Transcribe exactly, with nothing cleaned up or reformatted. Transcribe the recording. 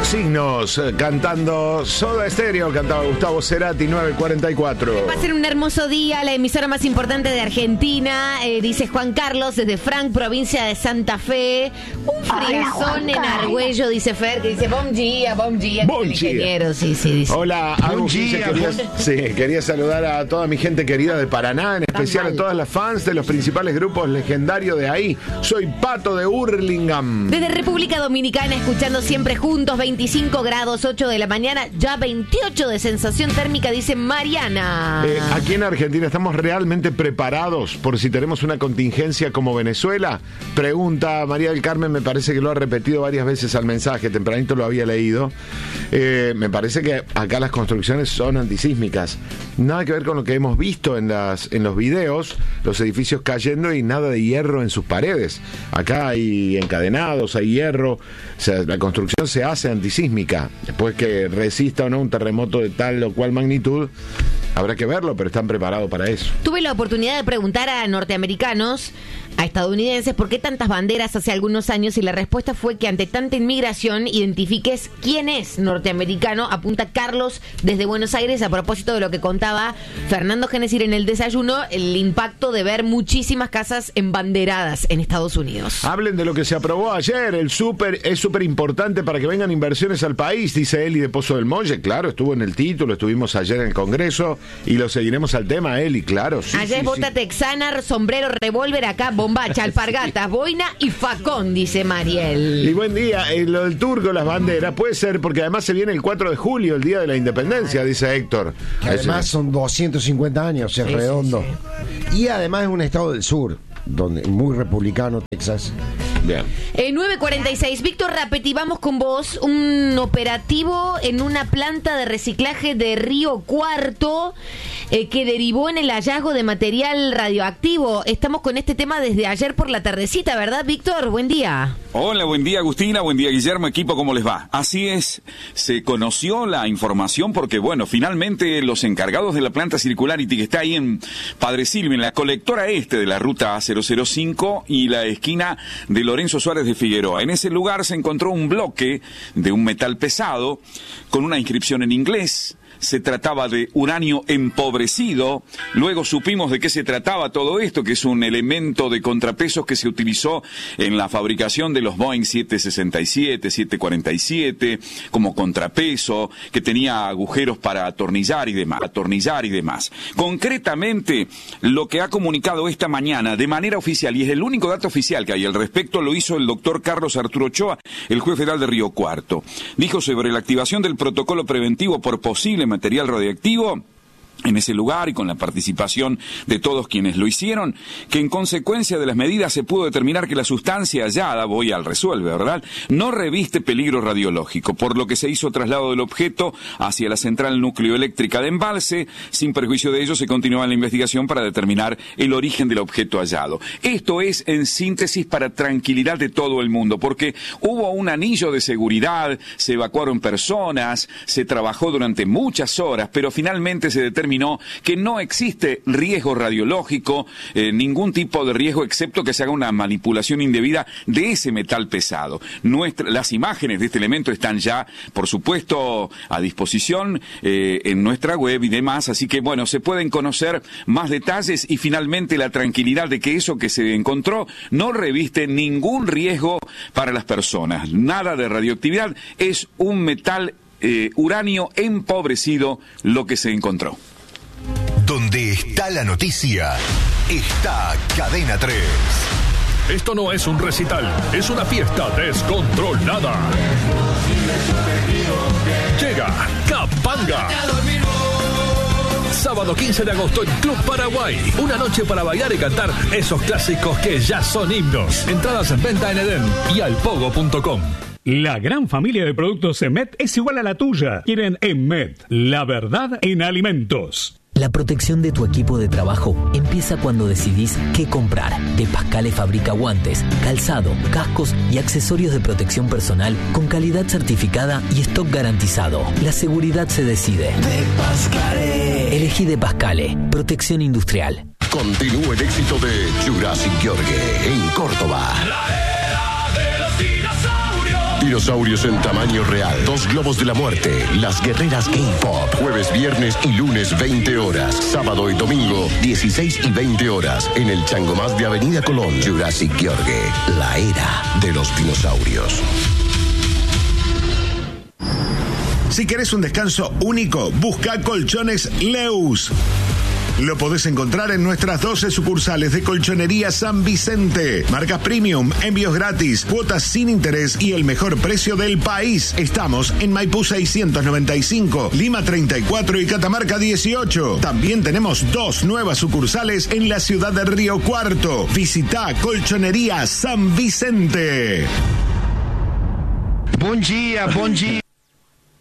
Signos, eh, cantando Soda Stereo, cantaba Gustavo Cerati, nueve cuarenta y cuatro. Va a ser un hermoso día, la emisora más importante de Argentina, eh, dice Juan Carlos, desde Frank, provincia de Santa Fe. Un friezón en Argüello, dice Fer, que dice bom día, bom día, Bon el ingeniero, sí, sí, dice. Hola, Agus, dice, quería, sí, quería saludar a toda mi gente querida de Paraná, en especial a todas las fans de los principales grupos legendarios de ahí. Soy Pato de Hurlingham. Desde República Dominicana, escuchando siempre juntos, veinticinco grados, ocho de la mañana, ya veintiocho de sensación térmica, dice Mariana. Eh, aquí en Argentina, ¿estamos realmente preparados por si tenemos una contingencia como Venezuela? Pregunta María del Carmen, me parece que lo ha repetido varias veces al mensaje, tempranito lo había leído. Eh, me parece que acá las construcciones son antisísmicas. Nada que ver con lo que hemos visto en, las, en los videos, los edificios cayendo y nada de hierro en sus paredes. Acá hay encadenados, hay hierro, o sea, la construcción se hace antisísmica. Después que resista o no un terremoto de tal o cual magnitud, habrá que verlo, pero están preparados para eso. Tuve la oportunidad de preguntar a norteamericanos, a estadounidenses, por qué tantas banderas hace algunos años, y la respuesta fue que ante tanta inmigración identifiques quién es norteamericano, apunta Carlos desde Buenos Aires, a propósito de lo que contaba Fernando Genesir en el desayuno, el impacto de ver muchísimas casas embanderadas en Estados Unidos. Hablen de lo que se aprobó ayer, el súper es súper importante para que vengan inversiones al país, dice Eli de Pozo del Molle. Claro, estuvo en el título, estuvimos ayer en el Congreso y lo seguiremos al tema, Eli, claro. Sí, Allá sí, es bota sí. texana, sombrero, revólver, acá bombacha, alpargatas, boina y facón, dice Mariel. Y buen día, eh, lo del turco, las banderas, puede ser porque además se viene el cuatro de julio, el Día de la Independencia, dice Héctor. Que además son doscientos cincuenta años, es Sí, redondo. sí, sí. Y además es un estado del sur, donde muy republicano, Texas. Bien. Eh, nueve cuarenta y seis, Víctor Rapetti, vamos con vos. Un operativo en una planta de reciclaje de Río Cuarto eh, que derivó en el hallazgo de material radioactivo. Estamos con este tema desde ayer por la tardecita, ¿verdad, Víctor? Buen día. Hola, buen día Agustina, buen día Guillermo, equipo, ¿cómo les va? Así es, se conoció la información porque, bueno, finalmente los encargados de la planta Circularity, que está ahí en Padre Silvio, en la colectora este de la ruta A cero cero cinco y la esquina de Lorenzo Suárez de Figueroa. En ese lugar se encontró un bloque de un metal pesado con una inscripción en inglés. Se trataba de uranio empobrecido. Luego supimos de qué se trataba todo esto, que es un elemento de contrapesos que se utilizó en la fabricación de los Boeing siete sesenta y siete, siete cuarenta y siete, como contrapeso, que tenía agujeros para atornillar y demás, atornillar y demás. Concretamente, lo que ha comunicado esta mañana de manera oficial, y es el único dato oficial que hay al respecto, lo hizo el doctor Carlos Arturo Ochoa, el juez federal de Río Cuarto. Dijo sobre la activación del protocolo preventivo por posible material radioactivo en ese lugar y con la participación de todos quienes lo hicieron, que en consecuencia de las medidas se pudo determinar que la sustancia hallada, voy al resuelve, ¿verdad?, no reviste peligro radiológico, por lo que se hizo traslado del objeto hacia la central nucleoeléctrica de Embalse. Sin perjuicio de ello, se continúa en la investigación para determinar el origen del objeto hallado. Esto es, en síntesis, para tranquilidad de todo el mundo, porque hubo un anillo de seguridad, se evacuaron personas, se trabajó durante muchas horas, pero finalmente se determinó que no existe riesgo radiológico, eh, ningún tipo de riesgo, excepto que se haga una manipulación indebida de ese metal pesado. Nuestra, las imágenes de este elemento están ya, por supuesto, a disposición eh, en nuestra web y demás, así que, bueno, se pueden conocer más detalles y finalmente la tranquilidad de que eso que se encontró no reviste ningún riesgo para las personas. Nada de radioactividad, es un metal eh, uranio empobrecido lo que se encontró. Donde está la noticia, está Cadena tres. Esto no es un recital, es una fiesta descontrolada. Llega Capanga. Sábado quince de agosto en Club Paraguay. Una noche para bailar y cantar esos clásicos que ya son himnos. Entradas en venta en Edén y alpogo punto com. La gran familia de productos Emet es igual a la tuya. Quieren Emet, la verdad en alimentos. La protección de tu equipo de trabajo empieza cuando decidís qué comprar. De Pascale fabrica guantes, calzado, cascos y accesorios de protección personal con calidad certificada y stock garantizado. La seguridad se decide. De Pascale. Elegí De Pascale. Protección industrial. Continúa el éxito de Jurassic Jorge en Córdoba. La era de los dinosaurios. dinosaurios en tamaño real. Dos globos de la muerte. Las guerreras K-Pop. Jueves, viernes y lunes veinte horas. Sábado y domingo dieciséis y veinte horas. En el Changomás de Avenida Colón. Jurassic George. La era de los dinosaurios. Si querés un descanso único, busca Colchones Leus. Lo podés encontrar en nuestras doce sucursales de Colchonería San Vicente. Marcas premium, envíos gratis, cuotas sin interés y el mejor precio del país. Estamos en Maipú seiscientos noventa y cinco, Lima treinta y cuatro y Catamarca dieciocho. También tenemos dos nuevas sucursales en la ciudad de Río Cuarto. Visita Colchonería San Vicente. Buen día, buen día.